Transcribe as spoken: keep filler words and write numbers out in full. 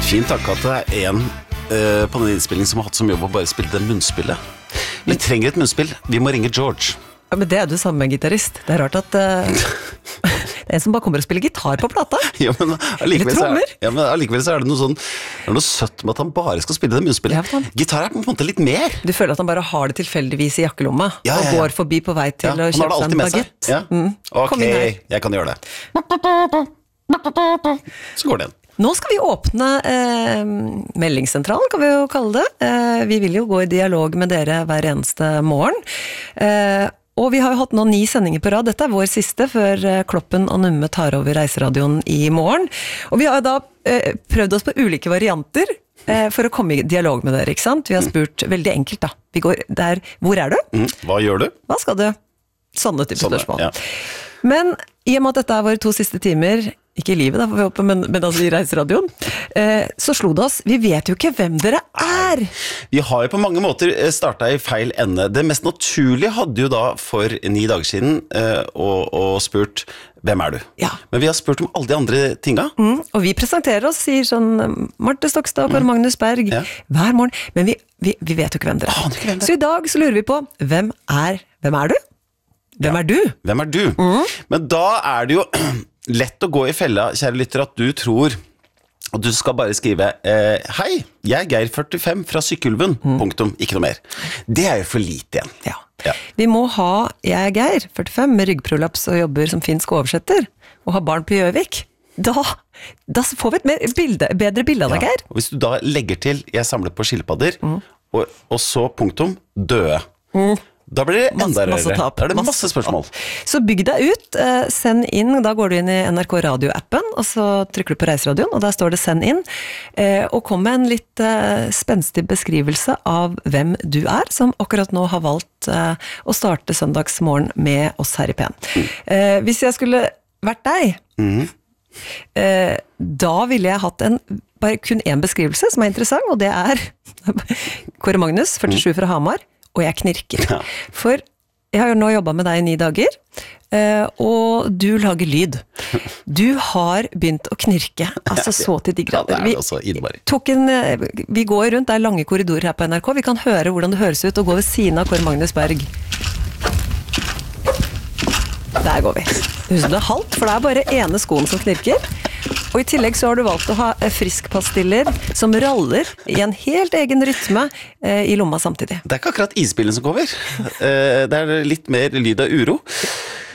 Fint takk at det er en uh, på den innspillingen som har hatt som jobb å bare spille det munnspillet. Vi trenger et munnspill. Vi må ringe George. Ja, men det er du sammen med gitarist. Det er rart at uh, det er en som bare kommer og spiller gitar på plata. Ja, men allikevel så, er, ja, men allikevel så er det noe sånn det er noe søtt med at han bare skal spille det munnspillet. Ja, gitar er på en måte litt mer. Du føler at han bare har det tilfeldigvis i jakkelomma, ja, ja, ja. Og går forbi på vei til ja, å kjøpe seg en baguette. Ja. Mm. Ok, jeg kan gjøre det. Så går det igjen. Nå skal vi åpne eh, meldingssentralen, kan vi jo kalle det. Eh, vi vil jo gå i dialog med dere hver eneste morgen. Eh, og vi har jo hatt nå ni sendinger på rad. Dette er vår siste før eh, Kloppen og Numme tar over Reiseradioen i morgen. Og vi har da eh, prøvd oss på ulike varianter eh, for å komme i dialog med dere, ikke sant? Vi har spurt mm. veldig enkelt da. Vi går der, hvor er du? Mm. Hva gjør du? Hva skal du? Sånne type Sånne, spørsmål. Ja. Men i og med at dette er våre to siste timer, ikke i livet da, får vi håpe, men, men altså i Reiseradioen, eh, så slo det oss, vi vet jo ikke hvem dere er. Vi har jo på mange måter startet i feil ende. Det mest naturlige hadde jo da for ni dager siden eh, og, og spurt, hvem er du? Ja. Men vi har spurt om alle de andre tinga. Mm, og vi presenterer oss, sier sånn Marte Stokstad og Kåre Magnus Berg, ja. Hver morgen, men vi, vi, vi vet jo ikke hvem dere er. Ah, ikke hvem det er. Så i dag så lurer vi på, hvem er, hvem er du? Hvem ja. er du? Hvem er du? Mm. Men da er det jo lett å gå i fella, kjære lytter, at du tror at du skal bare skrive eh, hei, jeg er Geir førtifem fra Sykkylven, mm. punktum, ikke noe mer. Det er jo for lite igjen. Ja. Ja. Vi må ha jeg er Geir førtifem med ryggprolaps og jobber som finsk oversetter og har barn på Gjøvik. Da, da får vi et mer bilde, bedre bilde av deg, Geir. Ja. Og hvis du da legger til jeg samler på skilpadder mm. og, og så punktum døde. Mm. Da blir det enda rørere. Da er det masse, masse spørsmål. Så bygg deg ut, send inn, da går du inn i N R K Radio-appen, og så trykker du på Reiseradioen, og der står det send inn, og kom med en litt spenstig beskrivelse av hvem du er, som akkurat nå har valgt å starte søndagsmorgen med oss her i P en. Mm. Hvis jeg skulle vært deg, mm. da ville jeg hatt en, bare kun en beskrivelse som er interessant, og det er Kåre Magnus, førtisju fra Hamar, og jeg knirker. Ja. For jeg har jo nå jobbet med deg i ni dager, og du lager lyd. Du har begynt å knirke, altså så til de grader. Ja, vi, tok en, vi går rundt, det er lange korridorer her på N R K, vi kan høre hvordan det høres ut og gå ved siden av Kåre Magnus Berg. Der går vi. Husk det er halvt, for det er bare ene skoen som knirker. Og i tillegg så har du valgt å ha friskpastiller som raller i en helt egen rytme eh, i lomma samtidig. Det er ikke akkurat isbilen som kommer. Eh, det er litt mer lyd av uro.